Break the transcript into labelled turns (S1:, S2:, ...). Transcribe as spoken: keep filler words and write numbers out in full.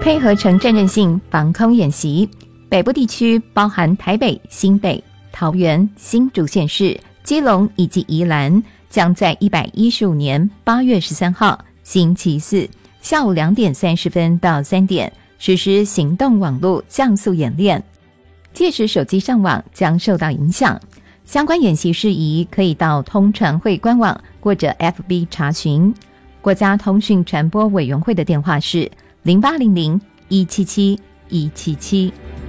S1: 配合成战阵性防空演习，北部地区包含台北、新北、桃园、新竹县市、基隆以及宜兰，将在一百一十五年八月十三号星期四下午两点三十分到三点实施行动网络降速演练，届时手机上网将受到影响。相关演习事宜可以到通传会官网或者 F B 查询。国家通讯传播委员会的电话是零八零零一七七一七七。